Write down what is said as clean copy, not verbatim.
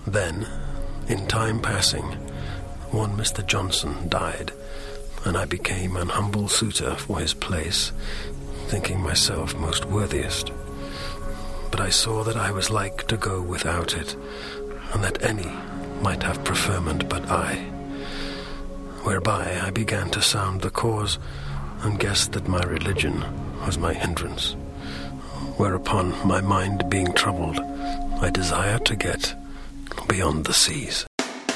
Then, in time passing, one Mr. Johnson died, and I became an humble suitor for his place, thinking myself most worthiest. But I saw that I was like to go without it, and that any might have preferment but I. Whereby I began to sound the cause, and guessed that my religion was my hindrance. Whereupon, my mind being troubled, I desired to get beyond the seas.